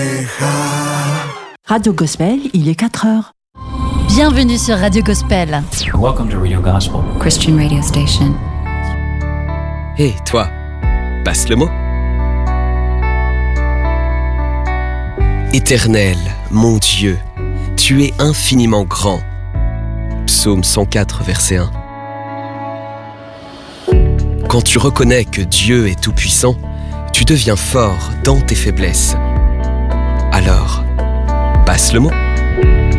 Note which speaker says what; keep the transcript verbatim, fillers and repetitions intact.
Speaker 1: Radio Gospel, il est quatre heures.
Speaker 2: Bienvenue sur Radio Gospel.
Speaker 3: Welcome to Radio Gospel.
Speaker 4: Christian radio station.
Speaker 5: Hé, hey, toi, passe le mot. Éternel, mon Dieu, tu es infiniment grand. Psaume cent quatre, verset un. Quand tu reconnais que Dieu est tout-puissant, tu deviens fort dans tes faiblesses. Alors, passe le mot.